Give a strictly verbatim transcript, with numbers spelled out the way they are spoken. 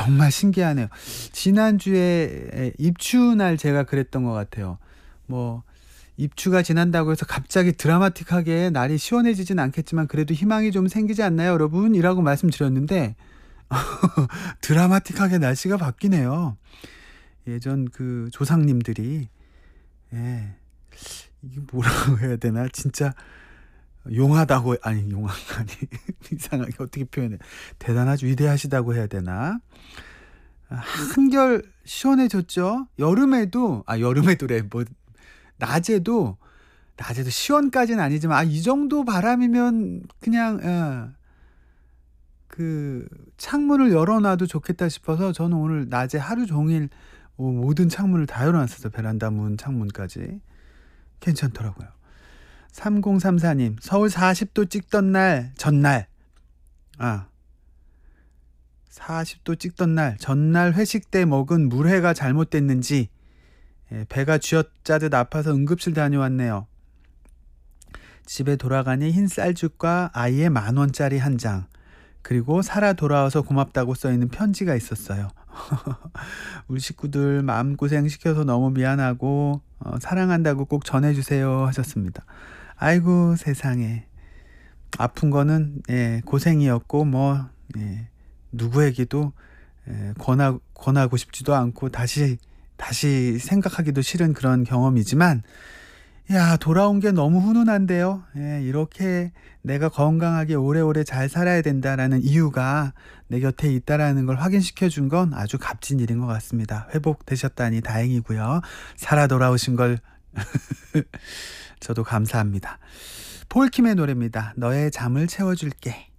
정말 신기하네요. 지난주에 입추날 제가 그랬던 것 같아요. 뭐 입추가 지난다고 해서 갑자기 드라마틱하게 날이 시원해지진 않겠지만 그래도 희망이 좀 생기지 않나요, 여러분? 이라고 말씀드렸는데 드라마틱하게 날씨가 바뀌네요. 예전 그 조상님들이 예, 이게 뭐라고 해야 되나? 진짜 용하다고, 아니 용한 아니 이상하게 어떻게 표현해? 대단하죠, 위대하시다고 해야 되나? 한결 시원해졌죠. 여름에도 아 여름에도래 뭐 낮에도 낮에도 시원까지는 아니지만 아 이 정도 바람이면 그냥 예, 그 창문을 열어놔도 좋겠다 싶어서 저는 오늘 낮에 하루 종일 모든 창문을 다 열어놨었어요. 베란다 문, 창문까지. 괜찮더라고요. 삼공삼사 님, 서울 사십 도 찍던 날, 전날. 아, 사십 도 찍던 날, 전날 회식 때 먹은 물회가 잘못됐는지 예, 배가 쥐어짜듯 아파서 응급실 다녀왔네요. 집에 돌아가니 흰 쌀죽과 아이의 만 원짜리 한 장, 그리고 살아 돌아와서 고맙다고 써있는 편지가 있었어요. 우리 식구들 마음고생 시켜서 너무 미안하고 어, 사랑한다고 꼭 전해주세요 하셨습니다. 아이고 세상에, 아픈 거는 예, 고생이었고 뭐 예, 누구에게도 예, 권하, 권하고 싶지도 않고 다시 다시 생각하기도 싫은 그런 경험이지만 야, 돌아온 게 너무 훈훈한데요. 예, 이렇게 내가 건강하게 오래오래 잘 살아야 된다라는 이유가 내 곁에 있다라는 걸 확인시켜 준 건 아주 값진 일인 것 같습니다. 회복되셨다니 다행이고요. 살아 돌아오신 걸 저도 감사합니다. 폴킴의 노래입니다. 너의 잠을 채워줄게.